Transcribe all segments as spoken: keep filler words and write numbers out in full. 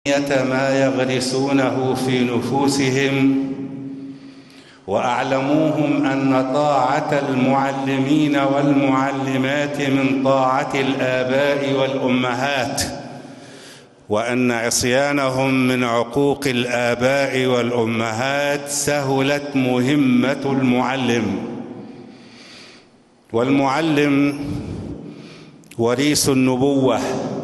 ما يغرسونه في نفوسهم، وأعلموهم أن طاعة المعلمين والمعلمات من طاعة الآباء والأمهات، وأن عصيانهم من عقوق الآباء والأمهات. سهلت مهمة المعلم، والمعلم وريث النبوة.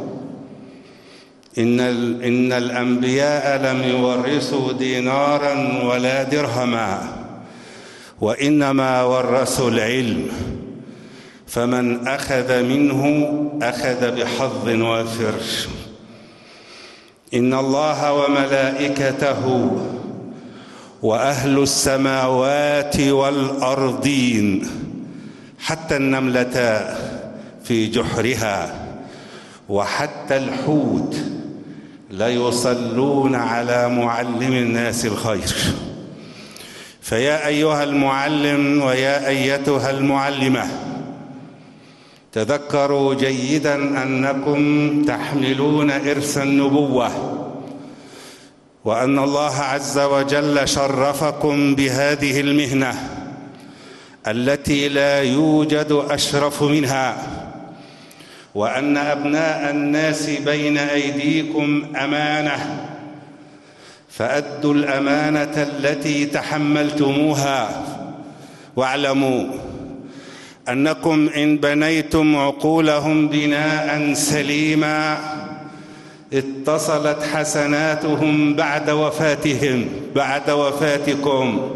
إن, إن الأنبياء لم يورثوا دينارا ولا درهما، وإنما ورثوا العلم، فمن أخذ منه أخذ بحظ وافر. إن الله وملائكته وأهل السماوات والأرضين حتى النملة في جحرها وحتى الحوت ليصلون على معلم الناس الخير. فيا أيها المعلم ويا أيتها المعلمة، تذكروا جيدا أنكم تحملون إرث النبوة، وأن الله عز وجل شرفكم بهذه المهنة التي لا يوجد أشرف منها، وأن أبناء الناس بين أيديكم أمانة، فأدوا الأمانة التي تحملتموها. واعلموا أنكم إن بنيتم عقولهم بناء سليما اتصلت حسناتهم بعد وفاتهم بعد وفاتكم،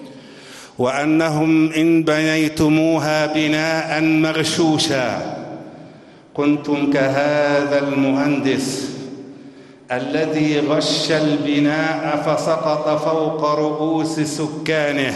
وأنهم إن بنيتموها بناء مغشوشا كنتم كهذا المهندس الذي غش البناء فسقط فوق رؤوس سكانه.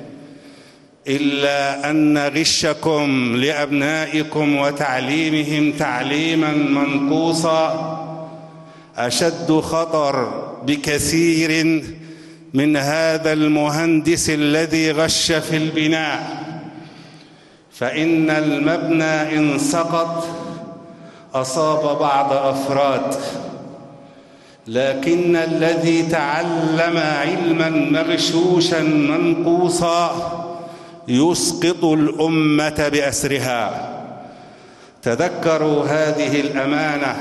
إلا أن غشكم لأبنائكم وتعليمهم تعليما منقوصا أشد خطر بكثير من هذا المهندس الذي غش في البناء. فإن المبنى إن سقط أصاب بعض أفراد، لكن الذي تعلم علما مغشوشا منقوصا يسقط الأمة بأسرها. تذكروا هذه الأمانة،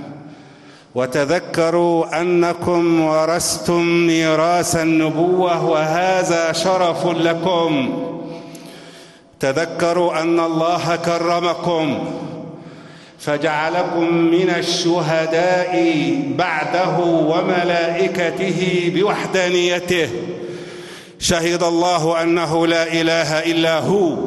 وتذكروا أنكم ورثتم ميراث النبوة، وهذا شرف لكم. تذكروا أن الله كرمكم فجعلكم من الشهداء بعده وملائكته بوحدانيته. شهد الله أنه لا إله إلا هو،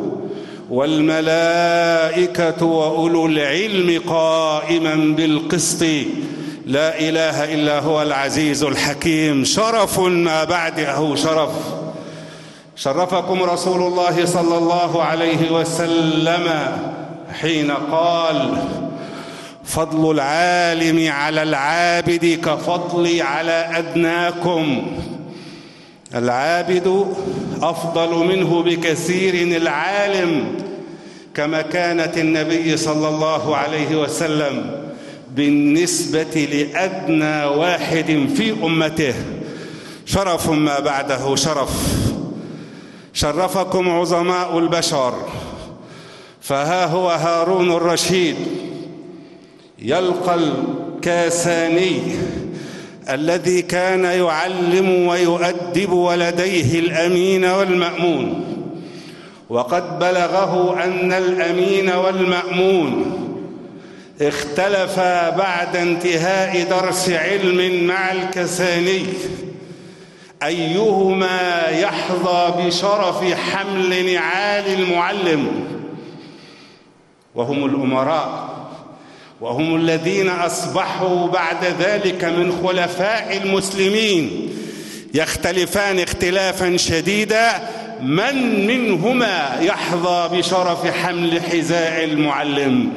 والملائكة وأولو العلم قائما بالقسط. لا إله إلا هو العزيز الحكيم. شرف ما بعده شرف. شرفكم رسول الله صلى الله عليه وسلم حين قال: فضل العالم على العابد كفضلي على أدناكم. العابد أفضل منه بكثير العالم، كما كانت النبي صلى الله عليه وسلم بالنسبة لأدنى واحد في أمته. شرف ما بعده شرف. شرفكم عظماء البشر، فها هو هارون الرشيد يلقى الكاساني الذي كان يعلم ويؤدب ولديه الأمين والمأمون، وقد بلغه أن الأمين والمأمون اختلفا بعد انتهاء درس علم مع الكساني أيهما يحظى بشرف حمل نعال المعلم، وهم الأمراء، وهم الذين أصبحوا بعد ذلك من خلفاء المسلمين يختلفان اختلافا شديدا من منهما يحظى بشرف حمل حذاء المعلم.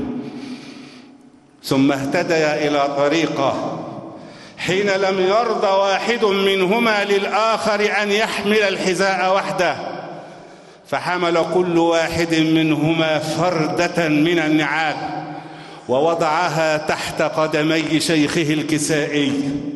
ثم اهتديا إلى طريقه حين لم يرضى واحد منهما للآخر أن يحمل الحذاء وحده، فحمل كل واحد منهما فردة من النعال ووضعها تحت قدمي شيخه الكسائي.